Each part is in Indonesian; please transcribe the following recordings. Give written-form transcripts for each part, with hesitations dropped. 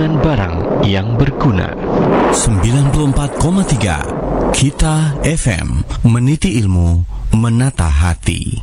dengan barang yang berguna. 94,3 Kita FM, meniti ilmu, menata hati.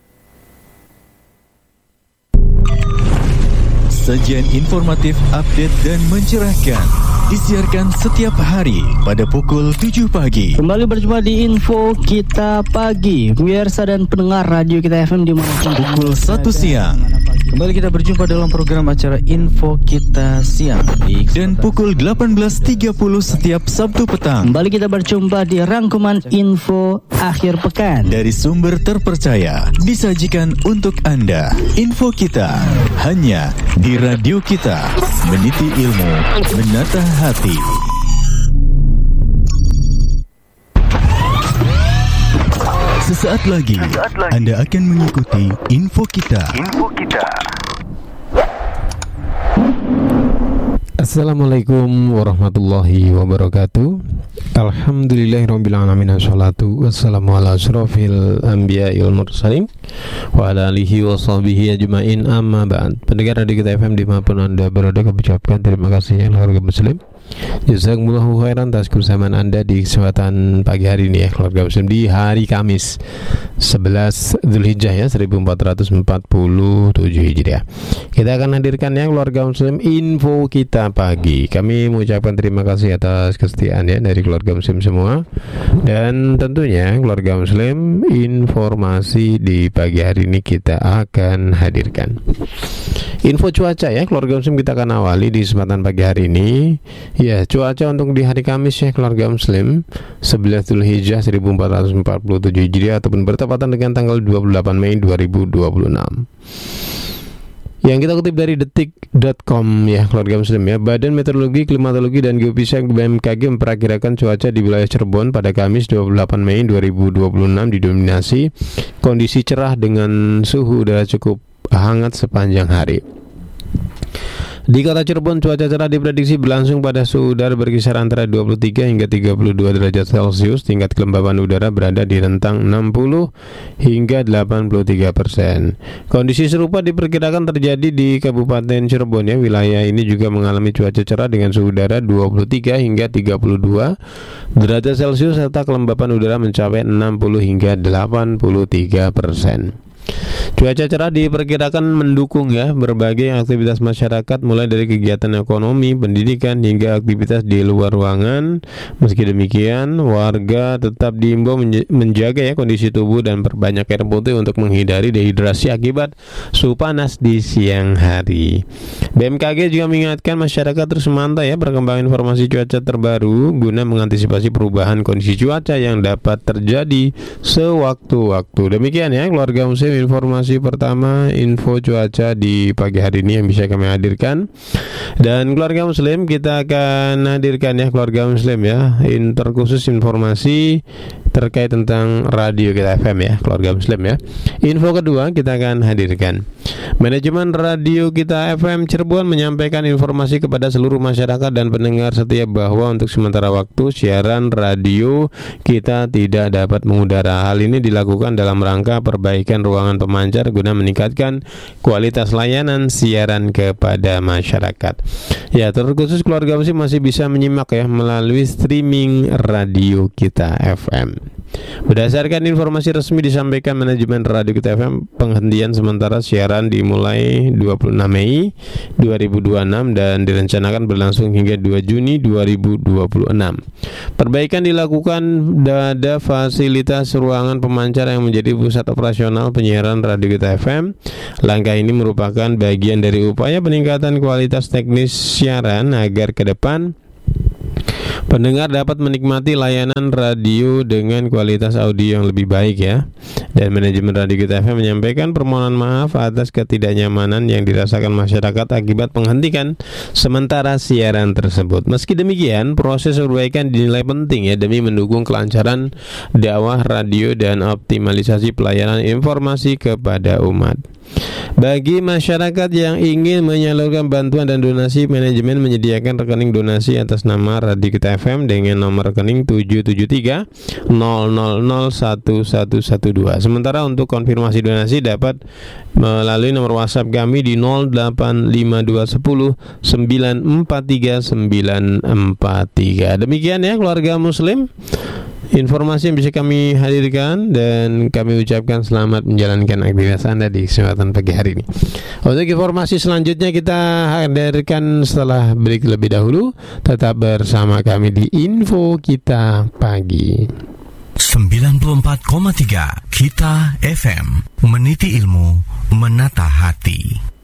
Sajian informatif, update dan mencerahkan disiarkan setiap hari pada pukul 7 pagi. Kembali berjumpa di Info Kita Pagi, pemirsa dan pendengar Radio Kita FM di mana pukul 1 siang. Kembali kita berjumpa dalam program acara Info Kita Siang dan pukul 18.30 setiap Sabtu petang. Kembali kita berjumpa di rangkuman Info Akhir Pekan dari sumber terpercaya, disajikan untuk Anda. Info Kita hanya di Radio Kita, meniti ilmu, menata hati. Sesaat lagi Anda akan mengikuti Info Kita. Assalamualaikum warahmatullahi wabarakatuh. Alhamdulillahirrabbilalamin. Assalatu wassalamu ala asrofil anbiya'i wal mursalin wa ala alihi wa sahbihi ajma'in, amma ba'd. Pendengar Radio Kita FM dimanapun Anda berada, kami ucapkan terima kasih ya keluarga muslim. Jazakumullahu khairan atas kebersamaan Anda di kesempatan pagi hari ini ya keluarga muslim, di hari Kamis 11 Dzulhijjah ya 1447 Hijriah. Kita akan hadirkan ya keluarga muslim Info Kita Pagi. Kami mengucapkan terima kasih atas kesetiaan ya dari keluarga muslim semua. Dan tentunya keluarga muslim, informasi di pagi hari ini kita akan hadirkan info cuaca ya keluarga muslim. Kita akan awali di kesempatan pagi hari ini ya, cuaca untuk di hari Kamis ya keluarga muslim 11 Dzulhijjah 1447 Hijriah ataupun bertepatan dengan tanggal 28 Mei 2026. Yang kita kutip dari detik.com ya keluarga muslim ya, Badan Meteorologi, Klimatologi dan Geofisika BMKG memperkirakan cuaca di wilayah Cirebon pada Kamis 28 Mei 2026 didominasi kondisi cerah dengan suhu udara cukup hangat sepanjang hari. Di kota Cirebon, cuaca cerah diprediksi berlangsung pada suhu udara berkisar antara 23 hingga 32 derajat Celcius. Tingkat kelembaban udara berada di rentang 60 hingga 83%. Kondisi serupa diperkirakan terjadi di Kabupaten Cirebon ya. Wilayah ini juga mengalami cuaca cerah dengan suhu udara 23 hingga 32 derajat Celcius serta kelembaban udara mencapai 60 hingga 83%. Cuaca cerah diperkirakan mendukung ya berbagai aktivitas masyarakat, mulai dari kegiatan ekonomi, pendidikan hingga aktivitas di luar ruangan. Meski demikian, warga tetap diimbau menjaga ya kondisi tubuh dan perbanyak air putih untuk menghindari dehidrasi akibat suhu panas di siang hari. BMKG juga mengingatkan masyarakat terus memantau ya perkembangan informasi cuaca terbaru guna mengantisipasi perubahan kondisi cuaca yang dapat terjadi sewaktu-waktu. Demikian ya keluarga muslim, informasi pertama info cuaca di pagi hari ini yang bisa kami hadirkan. Dan keluarga muslim, kita akan hadirkan ya keluarga muslim ya terkhusus informasi terkait tentang Radio Kita FM ya keluarga muslim ya. Info kedua kita akan hadirkan, Manajemen Radio Kita FM Cirebon menyampaikan informasi kepada seluruh masyarakat dan pendengar setia bahwa untuk sementara waktu siaran radio kita tidak dapat mengudara. Hal ini dilakukan dalam rangka perbaikan ruangan pemancar guna meningkatkan kualitas layanan siaran kepada masyarakat. Ya, terkhusus keluarga muslim masih bisa menyimak ya melalui streaming Radio Kita FM. Berdasarkan informasi resmi disampaikan manajemen Radio Kita FM, penghentian sementara siaran dimulai 26 Mei 2026 dan direncanakan berlangsung hingga 2 Juni 2026. Perbaikan dilakukan pada fasilitas ruangan pemancar yang menjadi pusat operasional penyiaran Radio Kita FM. Langkah ini merupakan bagian dari upaya peningkatan kualitas teknis siaran agar ke depan pendengar dapat menikmati layanan radio dengan kualitas audio yang lebih baik ya. Dan manajemen Radio Kita FM menyampaikan permohonan maaf atas ketidaknyamanan yang dirasakan masyarakat akibat penghentian sementara siaran tersebut. Meski demikian, proses perbaikan dinilai penting ya demi mendukung kelancaran dakwah radio dan optimalisasi pelayanan informasi kepada umat. Bagi masyarakat yang ingin menyalurkan bantuan dan donasi, manajemen menyediakan rekening donasi atas nama Radio Kita FM dengan nomor rekening 773-000-1112. Sementara untuk konfirmasi donasi dapat melalui nomor WhatsApp kami di 085210943943. Demikian ya keluarga muslim, informasi yang bisa kami hadirkan, dan kami ucapkan selamat menjalankan aktivitas Anda di kesempatan pagi hari ini. Untuk informasi selanjutnya kita hadirkan setelah break lebih dahulu. Tetap bersama kami di Info Kita Pagi. 94,3 Kita FM, meniti ilmu, menata hati.